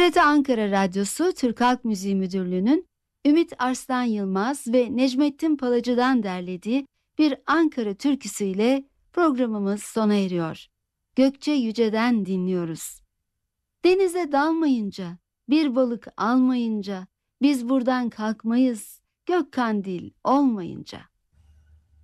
TRT Ankara Radyosu Türk Halk Müziği Müdürlüğü'nün Ümit Arslan Yılmaz ve Necmettin Palacı'dan derlediği bir Ankara türküsüyle programımız sona eriyor. Gökçe Yüce'den dinliyoruz. Denize dalmayınca, bir balık almayınca, biz buradan kalkmayız, gök kandil olmayınca.